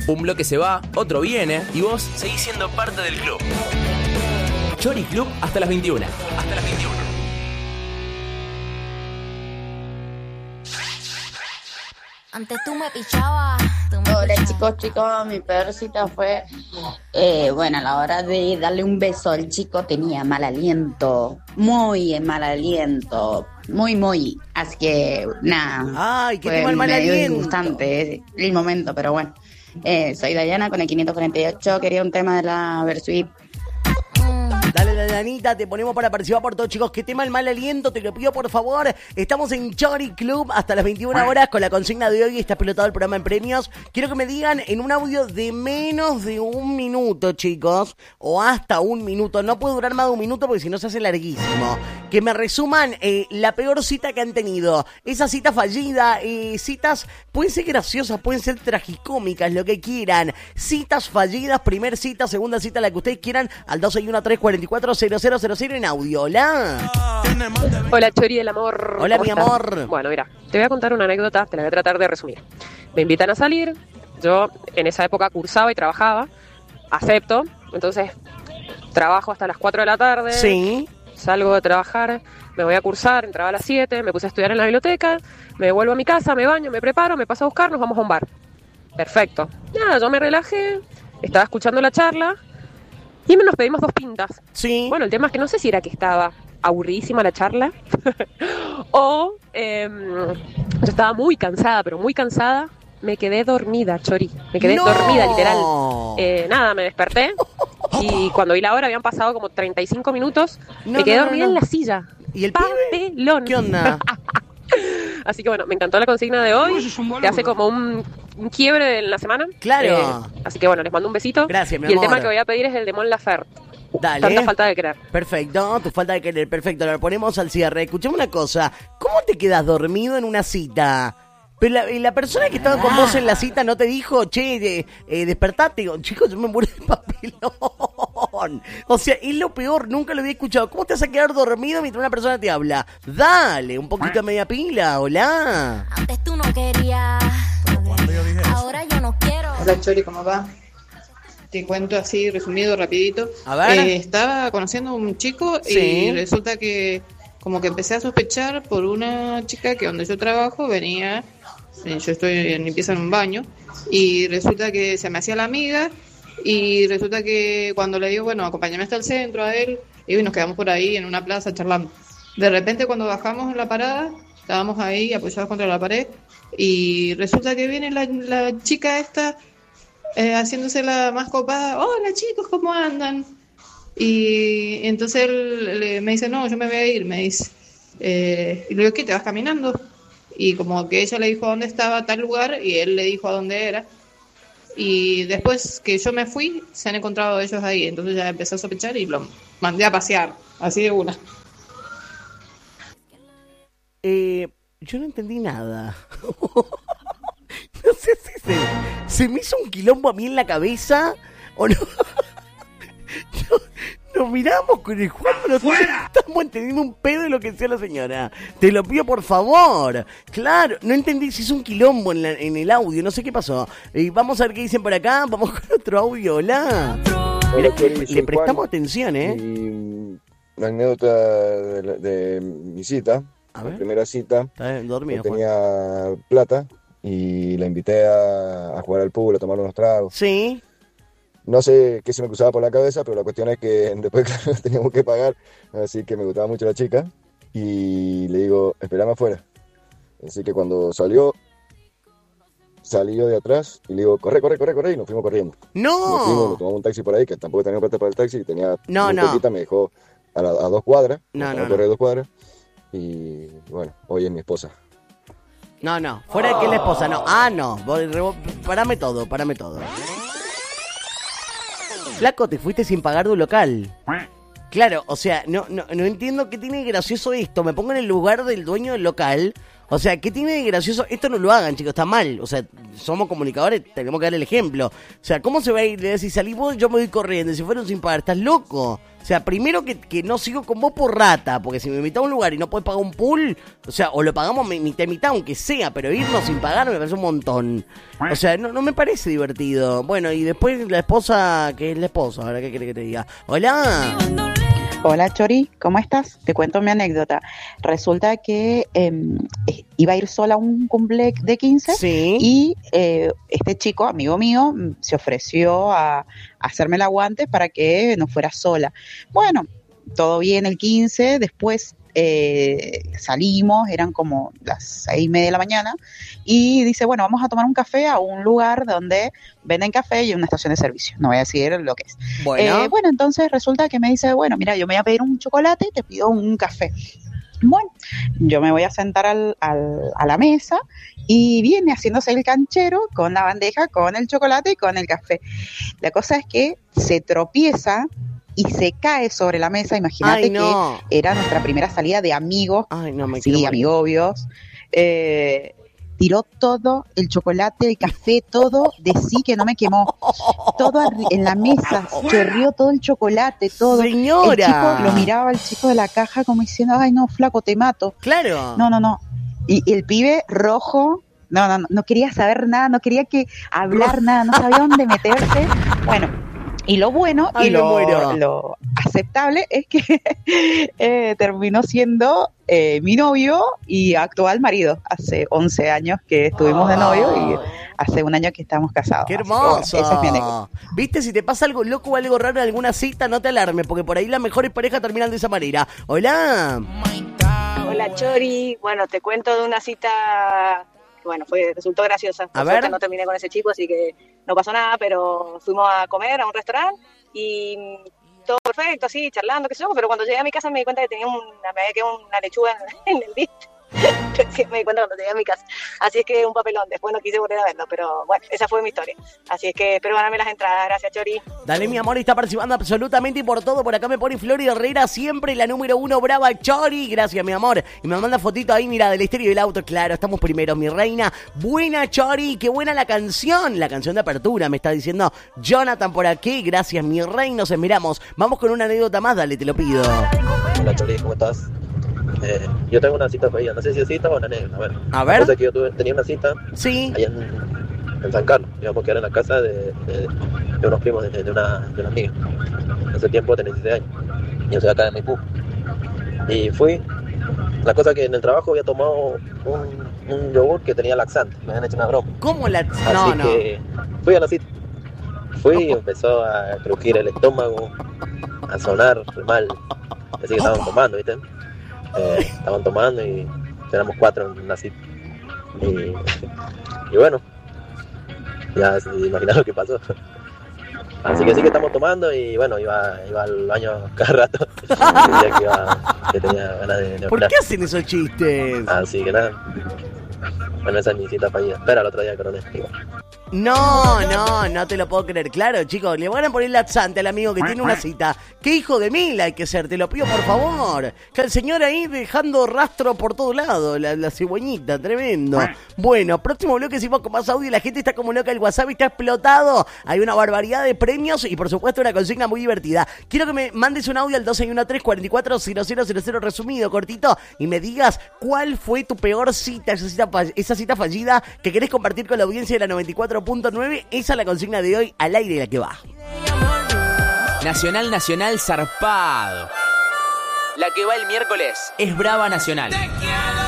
Un bloque se va, otro viene y vos seguís siendo parte del club. Chori Club hasta las 21. Hasta las 21. Antes tú me pichabas. Hola chicos, mi peor cita fue, bueno, a la hora de darle un beso al chico tenía mal aliento, muy mal aliento, muy, así que nada. Ay, qué fue mal medio aliento. disgustante el momento, pero bueno. Soy Dayana con el 548, quería un tema de la Versuit. Dale, Danita, te ponemos para participar por todo, chicos. Que tema el mal aliento, te lo pido por favor. Estamos en Chori Club hasta las 21 horas con la consigna de hoy. Está explotado el programa en premios. Quiero que me digan en un audio de menos de 1 minuto, chicos, o hasta 1 minuto. No puede durar más de 1 minuto porque si no se hace larguísimo. Que me resuman la peor cita que han tenido. Esa cita fallida, citas pueden ser graciosas, pueden ser tragicómicas, lo que quieran. Citas fallidas, primer cita, segunda cita, la que ustedes quieran, al 261-344-0000 en audio. Hola. Hola, Chori del amor. Hola, ¿Cómo mi estás? amor. Bueno, mira, te voy a contar una anécdota, te la voy a tratar de resumir. Me invitan a salir, yo en esa época cursaba y trabajaba, acepto, entonces trabajo hasta las 4 de la tarde. Sí. Salgo de trabajar, me voy a cursar, entraba a las 7, me puse a estudiar en la biblioteca, me vuelvo a mi casa, me baño, me preparo, me paso a buscar, nos vamos a un bar. Perfecto. Nada, yo me relajé, estaba escuchando la charla y nos pedimos 2 pintas. Sí. Bueno, el tema es que no sé si era que estaba aburridísima la charla o yo estaba muy cansada, pero muy cansada. Me quedé dormida, Chori. Me quedé dormida, literal. Nada, me desperté y cuando vi la hora habían pasado como 35 minutos. Me quedé dormida en la silla. ¿Y el papelón? ¿Qué onda? Así que bueno, me encantó la consigna de hoy. Te hace como un quiebre en la semana. Claro. Así que bueno, les mando un besito. Gracias, mi Y el amor. tema que voy a pedir es el de Mon Laferte. Dale. Tanta falta de querer. Perfecto, tu falta de querer, perfecto, lo ponemos al cierre. Escuchame una cosa, ¿cómo te quedas dormido en una cita? Pero la persona que estaba con vos en la cita no te dijo, che, despertate. Digo, chicos, yo me muero de papelón. O sea, es lo peor, nunca lo había escuchado. ¿Cómo te vas a quedar dormido mientras una persona te habla? Dale, un poquito de media pila, hola. Antes tú no querías. Ahora yo no quiero. Hola Chori, ¿cómo va? Te cuento así, resumido, rapidito. A ver. Estaba conociendo a un chico Sí. y resulta que como que empecé a sospechar por una chica que donde yo trabajo venía, yo estoy en limpieza en un baño, y resulta que se me hacía la amiga, y resulta que cuando le digo, bueno, acompáñame hasta el centro a él, y nos quedamos por ahí en una plaza charlando. De repente cuando bajamos en la parada, estábamos ahí apoyados contra la pared, y resulta que viene la chica esta haciéndose la más copada. Hola chicos, ¿cómo andan? Y entonces él me dice, no, yo me voy a ir, me dice. Y le digo, ¿qué, te vas caminando? Y como que ella le dijo a dónde estaba tal lugar y él le dijo a dónde era. Y después que yo me fui, se han encontrado ellos ahí. Entonces ya empecé a sospechar y lo mandé a pasear, así de una. Yo no entendí nada. No sé si se me hizo un quilombo a mí en la cabeza o no. Nos miramos con el Juan, pero estamos entendiendo un pedo de lo que decía la señora. Te lo pido por favor. Claro, no entendí si es un quilombo en el audio, no sé qué pasó. Vamos a ver qué dicen por acá, vamos con otro audio, hola. Mira que le prestamos atención, Y una anécdota de mi cita, la primera cita, Está dormido, yo tenía plata y la invité a jugar al pool, a tomar unos tragos. Sí. No sé qué se me cruzaba por la cabeza, pero la cuestión es que después, claro, teníamos que pagar, así que me gustaba mucho la chica y le digo, esperame afuera. Así que cuando salió yo de atrás y le digo, corre, y nos fuimos corriendo. ¡No! Nos tomamos un taxi por ahí, que tampoco tenía plata para el taxi, y tenía muy no. poquita, me dejó a 2 cuadras, correr 2 cuadras, y bueno, hoy es mi esposa. No, fuera de que es la esposa, no. No, parame todo. Flaco, te fuiste sin pagar de un local. Claro, o sea, no entiendo qué tiene de gracioso esto. Me pongo en el lugar del dueño del local. O sea, ¿qué tiene de gracioso? Esto no lo hagan, chicos, está mal. O sea, somos comunicadores, tenemos que dar el ejemplo. O sea, ¿cómo se va a ir? Si salís vos, yo me voy corriendo. Si fueron sin pagar, ¿estás loco? O sea, primero que no sigo con vos por rata, porque si me invitás a un lugar y no podés pagar un pool, o sea, o lo pagamos mitad y mitad, aunque sea, pero irnos sin pagar me parece un montón. O sea, no me parece divertido. Bueno, y después la esposa, que es la esposa, ahora qué querés que te diga. Hola. Hola Chori, ¿cómo estás? Te cuento mi anécdota. Resulta que iba a ir sola a un cumple de 15 Sí. y este chico, amigo mío, se ofreció a hacerme el aguante para que no fuera sola. Bueno, todo bien el 15, después salimos, eran como las 6:30 de la mañana, y dice, bueno, vamos a tomar un café a un lugar donde venden café y una estación de servicio. No voy a decir lo que es. Bueno. Bueno, entonces resulta que me dice, bueno, mira, yo me voy a pedir un chocolate y te pido un café. Bueno, yo me voy a sentar a la mesa y viene haciéndose el canchero con la bandeja, con el chocolate y con el café. La cosa es que se tropieza y se cae sobre la mesa. Imagínate. Ay, no. Que era nuestra primera salida de amigos. Ay, no, me quiero Sí, morir. amigobios. Tiró todo, el chocolate, el café, todo de sí, que no me quemó. Todo en la mesa, chorreó todo el chocolate, todo. Señora. El chico lo miraba al chico de la caja como diciendo, ay no, flaco, te mato. Claro. No. Y el pibe rojo, no quería saber nada, no quería hablar nada, no sabía dónde meterse. Bueno, y lo bueno Ay, y me muero. lo aceptable es que terminó siendo mi novio y actual marido. Hace 11 años que estuvimos de novio y hace un año que estamos casados. ¡Qué Así que, bueno, hermoso! esa es mi anécdota. Viste, si te pasa algo loco o algo raro en alguna cita, no te alarmes, porque por ahí las mejores parejas terminan de esa manera. Hola. Hola Chori, bueno, te cuento de una cita que bueno, resultó graciosa. Por A ver. suerte no terminé con ese chico, así que no pasó nada, pero fuimos a comer a un restaurante y todo perfecto, así, charlando, qué sé yo, pero cuando llegué a mi casa me di cuenta que me había quedado una lechuga en el disco. Me di cuenta cuando llegué a mi casa. Así es que un papelón, después no quise volver a verlo, pero bueno, esa fue mi historia. Así es que espero ganarme las entradas, gracias Chori. Dale, mi amor, está participando absolutamente y por todo. Por acá me pone Flori Herrera, siempre la número 1, brava Chori. Gracias, mi amor. Y me manda fotito ahí, mira, del estéreo del auto. Claro, estamos primeros, mi reina. Buena, Chori, qué buena la canción de apertura, me está diciendo Jonathan por aquí. Gracias, mi reina, nos miramos. Vamos con una anécdota más, dale, te lo pido. Hola Chori, ¿cómo estás? Yo tengo una cita para ella, no sé si es cita o una anécdota. A ver. La cosa es que yo tenía una cita Sí. allá en San Carlos, digamos que era en la casa de unos primos de una amiga. En ese tiempo tenía 16 años. Y yo soy acá de Maipú. Y fui. La cosa es que en el trabajo había tomado un yogur que tenía laxante. Me habían hecho una broma. ¿Cómo la...? Así que fui a la cita. Fui y empezó a crujir el estómago, a sonar mal. Así que estaban tomando, ¿viste? Estaban tomando y éramos 4 en la cita. Y bueno, ya se imaginaron lo que pasó. Así que sí que estamos tomando y bueno, iba al baño cada rato. que tenía ganas de ¿Por opinar. qué hacen esos chistes? Así que nada. Bueno, esa es mi cita fallida. Espera, el otro día coroné. No te lo puedo creer. Claro, chicos, le van a poner laxante al amigo que tiene una cita. ¿Qué hijo de mil hay que ser? Te lo pido por favor. Que el señor ahí dejando rastro por todo lado, la cigüeñita, tremendo. Bueno, próximo bloque seguimos con más audio. La gente está como loca, el WhatsApp está explotado. Hay una barbaridad de premios y por supuesto una consigna muy divertida. Quiero que me mandes un audio al 261-344-0000 resumido, cortito, y me digas cuál fue tu peor cita, esa cita fallida que querés compartir con la audiencia de la 94.9. Esa es la consigna de hoy, al aire la que va. Nacional zarpado. La que va el miércoles es Brava Nacional.